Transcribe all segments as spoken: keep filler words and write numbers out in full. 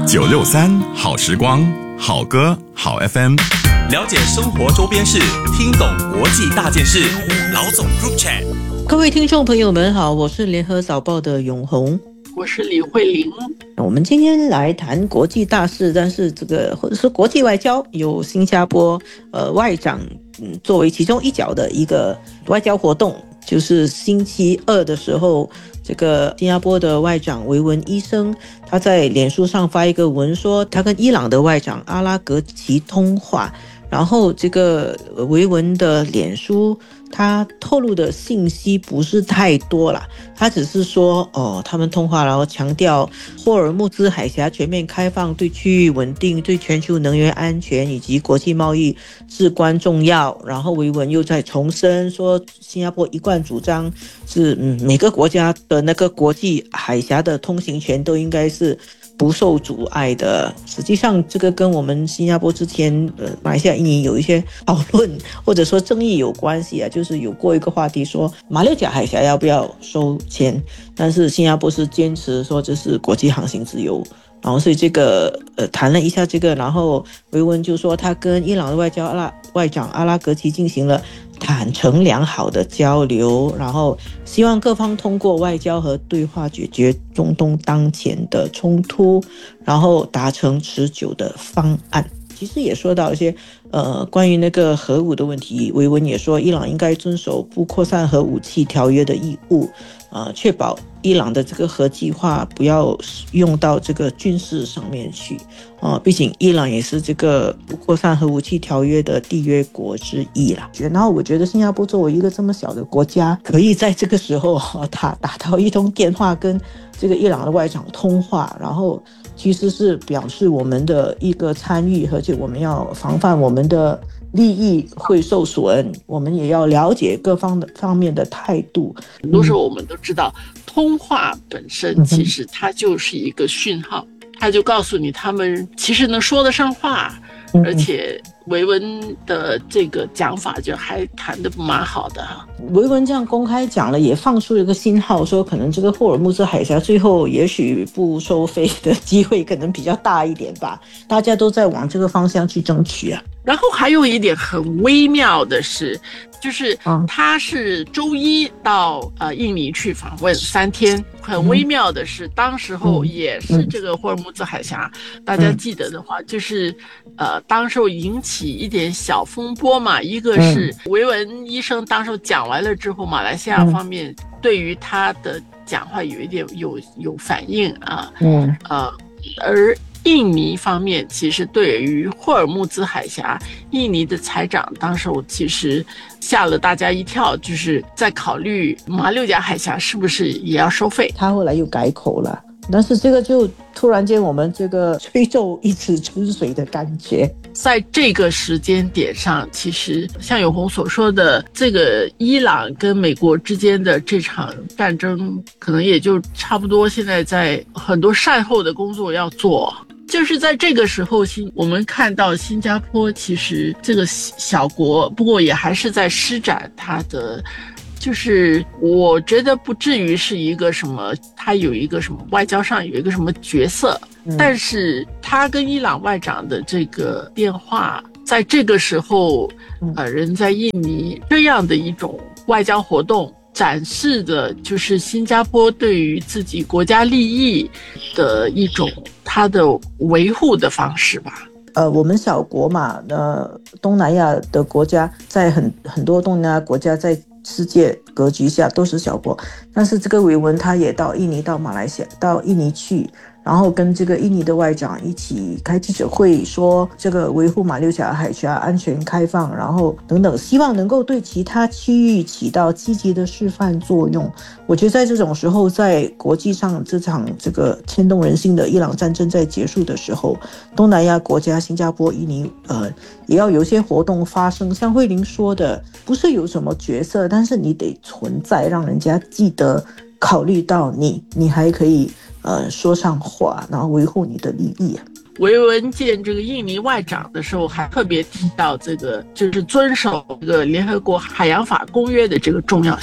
九六三好时光，好歌好 F M， 了解生活周边事，听懂国际大件事。老总 Group Chat， 各位听众朋友们好，我是联合早报的永红， 我是李慧玲。 我们今天来谈国际大事，但是这个或者是国际外交，有新加坡呃外长嗯作为其中一角的一个外交活动，就是星期二的时候，这个新加坡的外长维文医生他在脸书上发一个文说，他跟伊朗的外长阿拉格齐通话。然后这个维文的脸书他透露的信息不是太多啦，他只是说哦，他们通话然后强调霍尔木兹海峡全面开放对区域稳定、对全球能源安全以及国际贸易至关重要。然后维文又在重申说，新加坡一贯主张是嗯每个国家的那个国际海峡的通行权都应该是不受阻碍的。实际上这个跟我们新加坡之前呃马来西亚、印尼有一些讨论或者说争议有关系啊，就是有过一个话题说马六甲海峡要不要收签，但是新加坡是坚持说这是国际航行自由。然后所以这个呃谈了一下这个，然后维文就说他跟伊朗的外交阿拉外长阿拉格齐进行了坦诚良好的交流，然后希望各方通过外交和对话解决中东当前的冲突，然后达成持久的方案。其实也说到一些呃关于那个核武的问题，维文也说伊朗应该遵守不扩散核武器条约的义务，呃，确保伊朗的这个核计划不要用到这个军事上面去啊、呃，毕竟伊朗也是这个不扩散核武器条约的缔约国之一啦。然后我觉得新加坡作为一个这么小的国家，可以在这个时候打打到一通电话跟这个伊朗的外长通话，然后其实是表示我们的一个参与，而且我们要防范我们的利益会受损，我们也要了解各方的方面的态度。 很多时候我们都知道，通话本身其实它就是一个讯号，它就告诉你他们其实能说得上话，而且维文的这个讲法就还谈得蛮好的哈。 维文这样公开讲了，也放出了一个信号，说可能这个霍尔木兹海峡最后也许不收费的机会可能比较大一点吧，大家都在往这个方向去争取啊。 然后还有一点很微妙的是，就是他是周一到呃印尼去访问三天。很微妙的是，当时候也是这个霍尔木兹海峡，大家记得的话，就是呃当时候引起一点小风波嘛。一个是维文医生当时候讲完了之后，马来西亚方面对于他的讲话有一点有有反应啊，嗯呃而。印尼方面其实对于霍尔木兹海峡，印尼的财长当时我其实吓了大家一跳，就是在考虑马六甲海峡是不是也要收费。 他后来又改口了，但是这个就突然间我们这个吹皱一池春水的感觉。 在这个时间点上，其实像永红所说的，这个伊朗跟美国之间的这场战争可能也就差不多，现在在很多善后的工作要做。就是在这个时候，新我们看到新加坡其实这个小国，不过也还是在施展它的，就是我觉得不至于是一个什么，它有一个什么外交上有一个什么角色，嗯、但是他跟伊朗外长的这个电话，在这个时候，呃，人在印尼这样的一种外交活动。展示的就是新加坡对于自己国家利益的一种它的维护的方式吧。 呃，我们小国嘛，呃，东南亚的国家在很很多东南亚国家在世界格局下都是小国，但是这个维文他也到印尼、到马来西亚、到印尼去。然后跟这个印尼的外长一起开记者会，说这个维护马六甲海峡安全开放，然后等等，希望能够对其他区域起到积极的示范作用。我觉得在这种时候，在国际上这场这个牵动人心的伊朗战争在结束的时候，东南亚国家新加坡、印尼呃也要有些活动发生。像慧玲说的，不是有什么角色，但是你得存在，让人家记得考虑到你，你还可以呃说上话，然后维护你的利益。 维文见这个印尼外长的时候，还特别提到这个就是遵守这个联合国海洋法公约的这个重要性。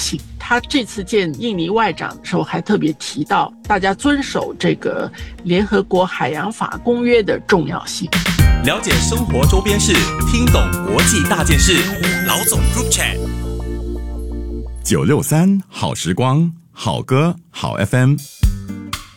他这次见印尼外长的时候还特别提到大家遵守这个联合国海洋法公约的重要性。 了解生活周边事，听懂国际大件事，老总 Group Chat。 九六三好时光，好歌好 F M。